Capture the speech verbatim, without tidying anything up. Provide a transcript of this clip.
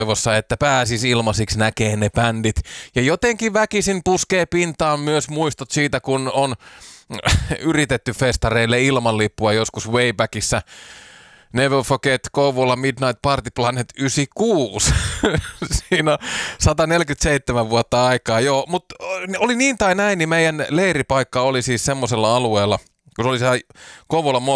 toivossa, että pääsisi ilmaisiksi näkee ne bändit. Ja jotenkin väkisin puskee pintaan myös muistot siitä, kun on yritetty festareille ilman lippua joskus way backissa. Never Forget Kouvola Midnight Party Planet yhdeksänkymmentäkuusi. Siinä on sata neljäkymmentäseitsemän vuotta aikaa. Joo, mutta oli niin tai näin, niin meidän leiripaikka oli siis semmoisella alueella, kun se oli siellä Kouvolan